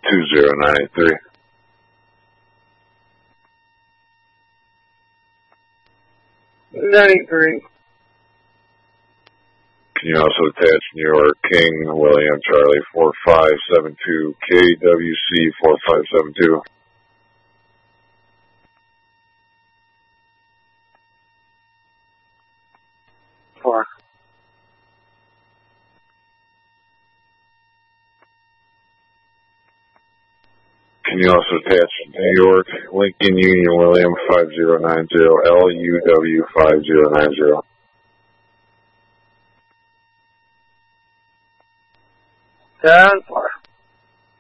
20983. $93. Can you also attach New York King William Charlie 4572 KWC 4572? Four. Can you also attach New York Lincoln Union William 5090 LUW 5090? 10-4.